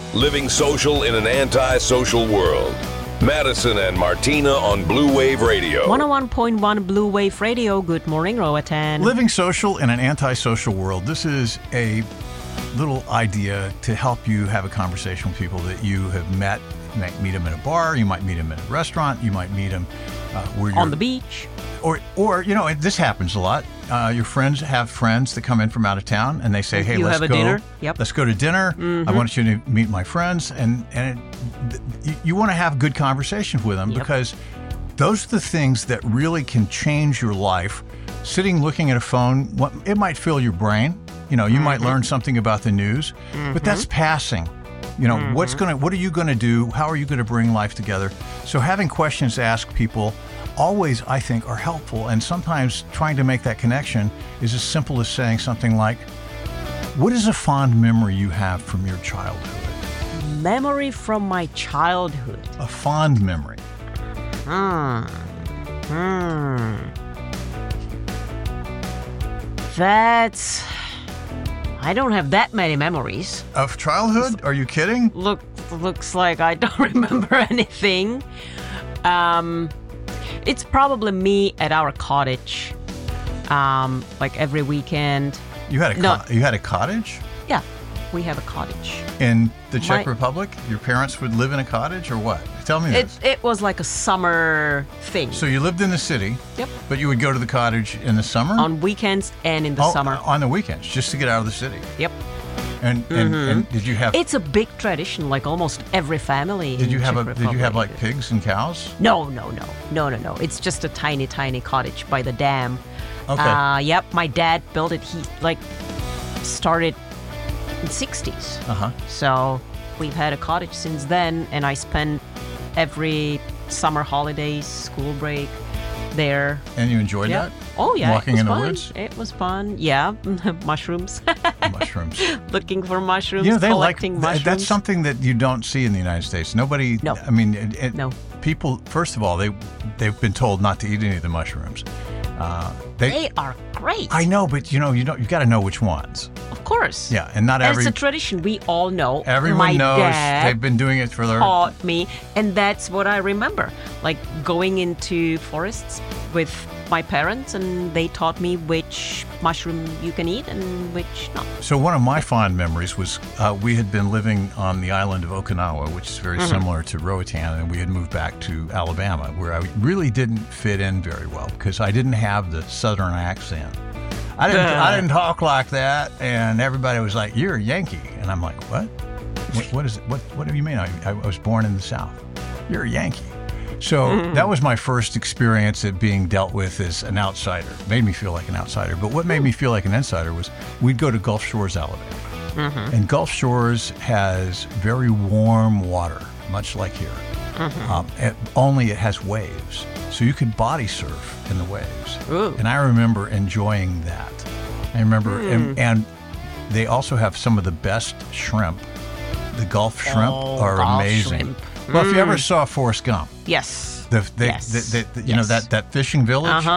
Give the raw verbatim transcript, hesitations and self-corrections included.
living social in an anti-social world. Madison and Martina on Blue Wave Radio. one oh one point one Blue Wave Radio. Good morning, Roatan. Living social in an antisocial world. This is a little idea to help you have a conversation with people that you have met. You might meet them in a bar, you might meet them in a restaurant, you might meet them uh, where you're... On the beach. Or, or you know, this happens a lot. Uh, your friends have friends that come in from out of town, and they say, "Hey, you let's have a go. dinner? Yep. Let's go to dinner. Mm-hmm. I want you to meet my friends." And and it, you, you want to have good conversation with them, yep. because those are the things that really can change your life. Sitting looking at a phone, what, it might fill your brain. You know, you mm-hmm. might learn something about the news, mm-hmm. but that's passing. You know, mm-hmm. what's gonna, what are you going to do? How are you going to bring life together? So having questions to ask people always, I think, are helpful. And sometimes trying to make that connection is as simple as saying something like, what is a fond memory you have from your childhood? Memory from my childhood. A fond memory. Hmm. Hmm. That's... I don't have that many memories. Of childhood? Are you kidding? Look, looks like I don't remember anything. Um, it's probably me at our cottage, um, like every weekend. You had a No. co- you had a cottage Yeah, we have a cottage. in the Czech My- Republic. Your parents would live in a cottage, or what? Tell me It this. it was like a summer thing. So you lived in the city, Yep. but you would go to the cottage in the summer. On weekends and in the Oh, summer. on the weekends, just to get out of the city. Yep. And and, Mm-hmm. and did you have It's a big tradition, like almost every family. did in you have Czech a did you have Republic. like pigs and cows? No, no, no, no, no, no. It's just a tiny, tiny cottage by the dam. Okay. Uh, yep. My dad built it. He like started in the sixties. Uh huh. So we've had a cottage since then, and I spent every summer holidays, school break there. And you enjoyed Yeah. that? Oh yeah, Walking it was in the fun. woods? It was fun. Yeah, mushrooms. Mushrooms. Looking for mushrooms. You know, they like collecting th- mushrooms. that's something that you don't see in the United States. Nobody. No. I mean, it, it, No. People. First of all, they they've been told not to eat any of the mushrooms. Uh, they, They are great. I know, but you know, you don't. You got to know which ones. Of course. Yeah, and not And every. it's a tradition. We all know. everyone My knows dad they've been doing it for their. taught me, and that's what I remember. Like going into forests with my parents, and they taught me which mushroom you can eat and which not. So one of my fond memories was uh, we had been living on the island of Okinawa, which is very Mm-hmm. similar to Roatan, and we had moved back to Alabama, where I really didn't fit in very well because I didn't have the southern accent. I didn't. I didn't talk like that, and everybody was like, "You're a Yankee," and I'm like, "What? What, what is it? What? What do you mean? I, I was born in the South. You're a Yankee." So Mm-hmm. that was my first experience at being dealt with as an outsider. It made me feel like an outsider. But what made me feel like an insider was we'd go to Gulf Shores, Alabama. Mm-hmm. And Gulf Shores has very warm water, much like here. Mm-hmm. Um, it, only it has waves. So you could body surf in the waves. Ooh. And I remember enjoying that. I remember, Mm. and, and they also have some of the best shrimp. The Gulf shrimp Oh, are Gulf amazing. shrimp. Well, if you ever saw Forrest Gump, Yes. the, they, Yes. the, the, the- you know Yes. that, that fishing village. Uh-huh.